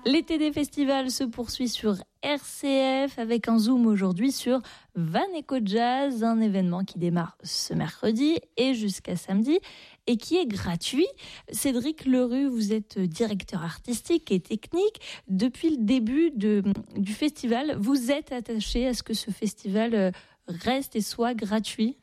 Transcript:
L'été des festivals se poursuit sur RCF avec un zoom aujourd'hui sur Van Eco Jazz, un événement qui démarre ce mercredi et jusqu'à samedi et qui est gratuit. Cédric Lerue, vous êtes directeur artistique et technique. Depuis le début du festival, vous êtes attaché à ce que ce festival reste et soit gratuit ?